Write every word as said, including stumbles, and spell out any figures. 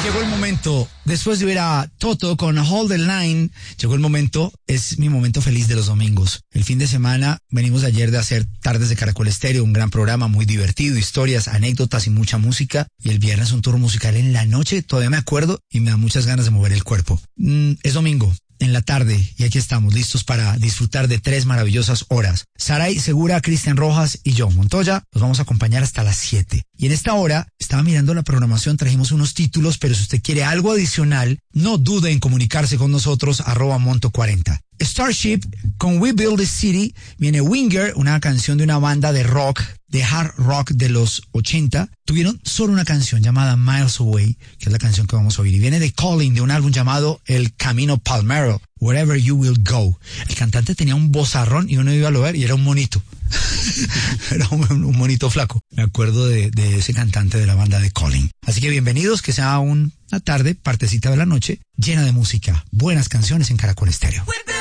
Llegó el momento, después de ver a Toto con Hold the Line, llegó el momento, es mi momento feliz de los domingos. El fin de semana, venimos de ayer de hacer Tardes de Caracol Estéreo, un gran programa muy divertido, historias, anécdotas y mucha música. Y el viernes un tour musical en la noche, todavía me acuerdo y me da muchas ganas de mover el cuerpo. Mm, es domingo, en la tarde, y aquí estamos listos para disfrutar de tres maravillosas horas. Saray Segura, Cristian Rojas y yo, Montoya, los vamos a acompañar hasta las siete. Y en esta hora, estaba mirando la programación, trajimos unos títulos, pero si usted quiere algo adicional, no dude en comunicarse con nosotros, arroba Monto cuarenta. Starship, con We Build the City, viene Winger, una canción de una banda de rock, de hard rock de los ochenta. Tuvieron solo una canción llamada Miles Away, que es la canción que vamos a oír. Y viene The Calling, de un álbum llamado El Camino Palmero, Wherever You Will Go. El cantante tenía un vozarrón y uno iba a lo ver y era un monito. Era un, un monito flaco. Me acuerdo de, de ese cantante de la banda The Calling. Así que bienvenidos, que sea un, una tarde, partecita de la noche, llena de música, buenas canciones en Caracol Estéreo.